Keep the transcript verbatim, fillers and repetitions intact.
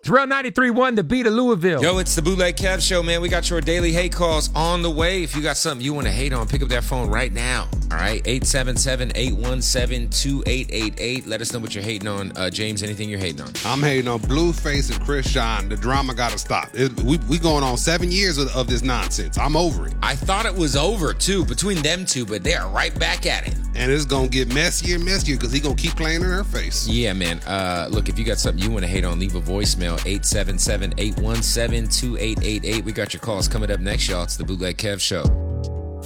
Terrell ninety-three point one, the beat of Louisville. Yo, it's the Bootleg Kev Show, man. We got your daily hate calls on the way. If you got something you want to hate on, pick up that phone right now. All right, eight seven seven, eight one seven, two eight eight eight. Let us know what you're hating on. Uh, James, anything you're hating on? I'm hating on Blueface and Chris Sean. The drama got to stop. It, we we going on seven years of, of this nonsense. I'm over it. I thought it was over, too, between them two, but they are right back at it. And it's going to get messier and messier because he going to keep playing in her face. Yeah, man. Uh, look, if you got something you want to hate on, leave a voicemail, eight seven seven, eight one seven, two eight eight eight. We got your calls coming up next, y'all. It's the Bootleg Kev Show.